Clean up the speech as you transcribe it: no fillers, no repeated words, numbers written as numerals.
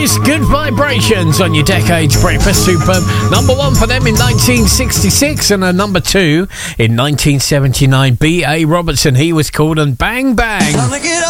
Oasis, Good Vibrations on your Decades Breakfast. Superb. Number 1 for them in 1966 and a number 2 in 1979. B.A. Robertson, he was called, and Bang Bang.